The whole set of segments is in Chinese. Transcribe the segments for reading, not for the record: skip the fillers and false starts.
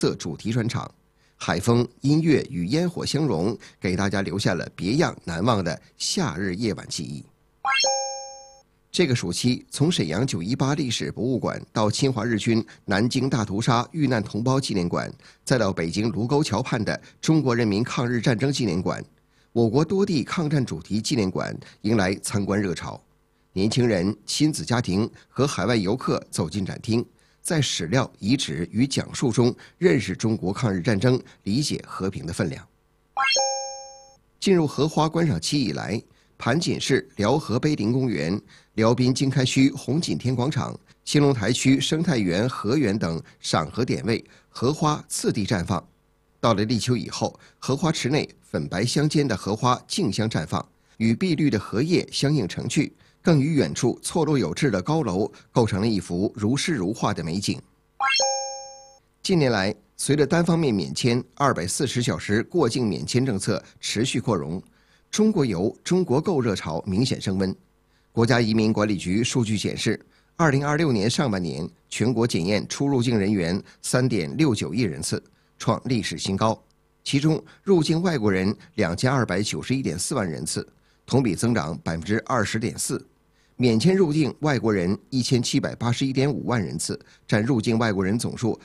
色主题专场，海风、音乐与烟火相融，给大家留下了别样难忘的夏日夜晚记忆。这个暑期，从沈阳918历史博物馆到侵华日军南京大屠杀遇难同胞纪念馆，再到北京卢沟桥畔的中国人民抗日战争纪念馆，我国多地抗战主题纪念馆迎来参观热潮。年轻人、亲子家庭和海外游客走进展厅，在史料、遗址与讲述中认识中国抗日战争，理解和平的分量。进入荷花观赏期以来，盘锦市辽河碑林公园、辽滨经开区红景天广场、兴隆台区生态园河园等赏荷点位，荷花次第绽放。到了立秋以后，荷花池内粉白相间的荷花竞相绽放，与碧绿的荷叶相映成趣，更与远处错落有致的高楼构成了一幅如诗如画的美景。近年来，随着单方面免签、240小时过境免签政策持续扩容，中国游、中国购热潮明显升温。国家移民管理局数据显示，2026年上半年全国检验出入境人员3.69亿人次，创历史新高。其中，入境外国人2291.4万人次，同比增长20.4%；免签入境外国人1781.5万人次，占入境外国人总数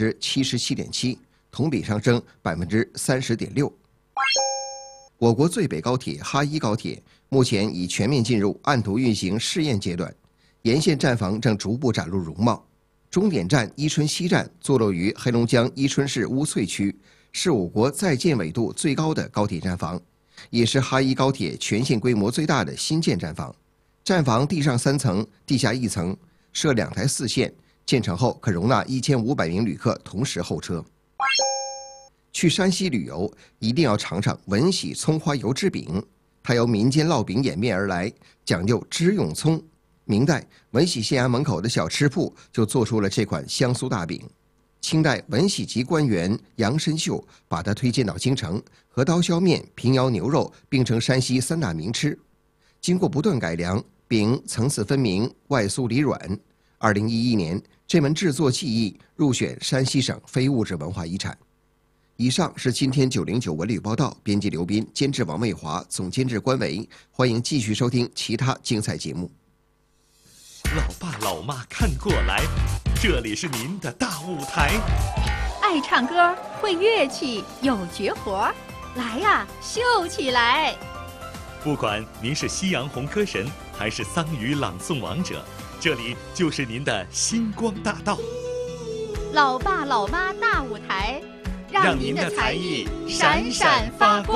77.7%，同比上升30.6%。我国最北高铁哈一高铁目前已全面进入按图运行试验阶段，沿线站房正逐步展露容貌。终点站伊春西站坐落于黑龙江伊春市乌翠区，是我国在建纬度最高的高铁站房，也是哈一高铁全线规模最大的新建站房。站房地上3层，地下1层，设2台4线，建成后可容纳1500名旅客同时候车。去山西旅游一定要尝尝闻喜葱花油制饼，它由民间烙饼演变而来，讲究只用葱。明代闻喜县衙门口的小吃铺就做出了这款香酥大饼。清代闻喜籍官员杨申秀把它推荐到京城，和刀削面、平遥牛肉并称山西3大名吃。经过不断改良，饼层次分明，外酥里软。2011年，这门制作技艺入选山西省非物质文化遗产。以上是今天909文旅报道，编辑刘斌，监制王卫华，总监制关伟。欢迎继续收听其他精彩节目。 老爸老妈看过来，这里是您的大舞台。 爱唱歌、会乐器、有绝活，来呀，秀起来！ 不管您是夕阳红歌神，还是桑语朗诵王者，这里就是您的星光大道。 老爸老妈大舞台，让您的才艺闪闪发光。